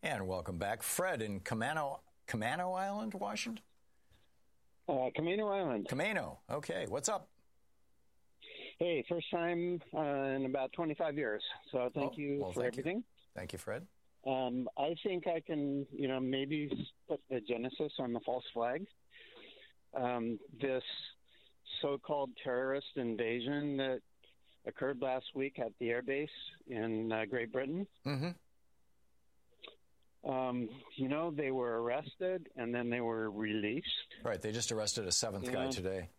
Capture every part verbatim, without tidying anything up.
And welcome back. Fred in Camano, Camano Island, Washington? Uh, Camano Island. Camano. Okay. What's up? Hey, first time uh, in about twenty-five years. So thank oh, you well, for thank everything. You. Thank you, Fred. Um, I think I can, you know, maybe put the genesis on the false flag. Um, this so-called terrorist invasion that occurred last week at the air base in uh, Great Britain. Mm-hmm. Um, you know, they were arrested and then they were released. Right. They just arrested a seventh yeah. guy today.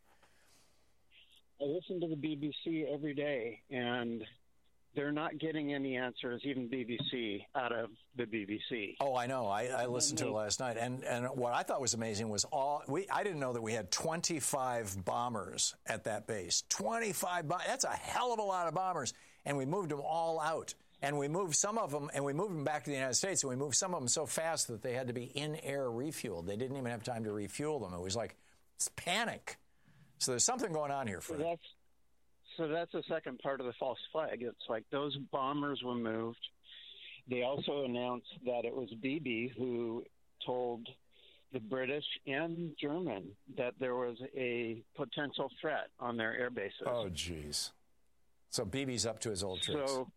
I listen to the B B C every day, and they're not getting any answers, even B B C, out of the B B C. Oh, I know. I, I listened to it last night, and and what I thought was amazing was all we. I didn't know that we had twenty-five bombers at that base. twenty-five. That's a hell of a lot of bombers, and we moved them all out. And we moved some of them, and we moved them back to the United States, and we moved some of them so fast that they had to be in-air refueled. They didn't even have time to refuel them. It was like it's panic. So there's something going on here, Fred. So that's, so that's the second part of the false flag. It's like those bombers were moved. They also announced that it was Bibi who told the British and German that there was a potential threat on their air bases. Oh, geez. So Bibi's up to his old tricks. So,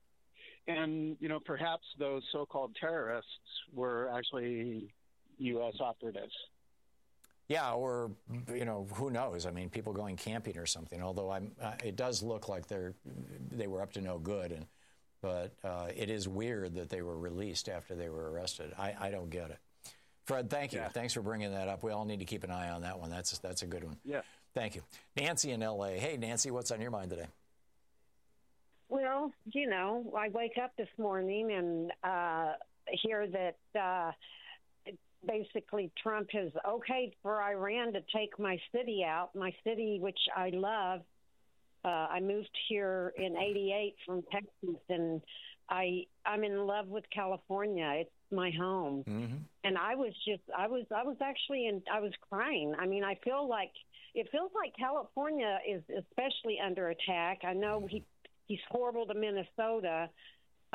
and, you know, perhaps those so-called terrorists were actually U S operatives. Yeah, or, you know, who knows? I mean, people going camping or something, although I'm, uh, it does look like they're, they were up to no good. And But uh, it is weird that they were released after they were arrested. I, I don't get it. Fred, thank you. Yeah. Thanks for bringing that up. We all need to keep an eye on that one. That's, that's a good one. Yeah. Thank you. Nancy in L A. Hey, Nancy, what's on your mind today? Well, you know, I wake up this morning and uh, hear that uh, basically Trump has okayed for Iran to take my city out, my city, which I love. Uh, I moved here in eighty-eight from Texas, and I, I'm in love with California. It's my home. Mm-hmm. And I was just, I was, I was actually, in, I was crying. I mean, I feel like, it feels like California is especially under attack. I know he, he's horrible to Minnesota. Uh,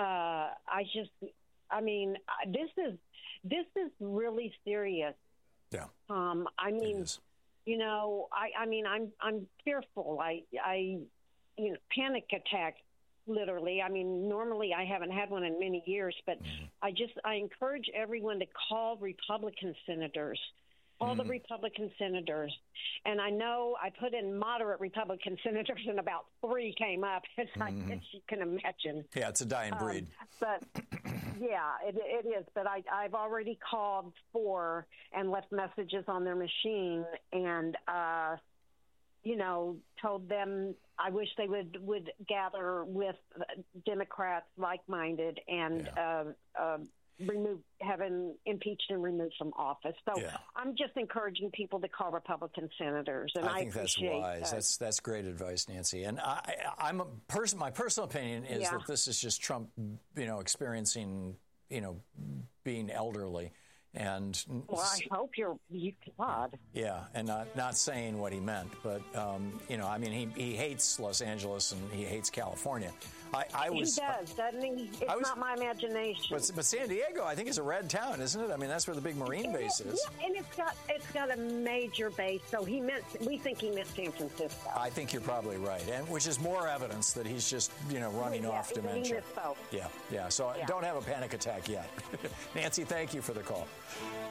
I just, I mean, this is, this is really serious. Yeah. Um, I mean, you know, I, I mean, I'm, I'm fearful. I, I, you know, panic attack, literally. I mean, normally I haven't had one in many years, but mm-hmm. I just, I encourage everyone to call Republican senators, all mm-hmm. the Republican senators. And I know I put in moderate Republican senators and about three came up, as mm-hmm. I guess you can imagine. Yeah, it's a dying breed. Um, but, yeah, it, it is. But I, I've already called four and left messages on their machine and, uh, you know, told them I wish they would, would gather with Democrats like-minded and yeah. uh, uh, remove, have him impeached and removed from office. So yeah. I'm just encouraging people to call Republican senators, and I, I think I that's wise. That. That's that's great advice, Nancy. And I, I'm a person. My personal opinion is yeah. that this is just Trump, you know, experiencing, you know, being elderly. And well, I hope you're, you God. Yeah, and not not saying what he meant, but um, you know, I mean, he he hates Los Angeles and he hates California. I, I was, he does, doesn't he? It's was, not my imagination. But, but San Diego, I think, is a red town, isn't it? I mean, that's where the big Marine it base is. is. Yeah, and it's got it's got a major base. So he meant we think he meant San Francisco. I think you're probably right, and which is more evidence that he's just you know running yeah, off dementia. He misspoke. Yeah, yeah. So yeah. don't have a panic attack yet. Nancy, thank you for the call.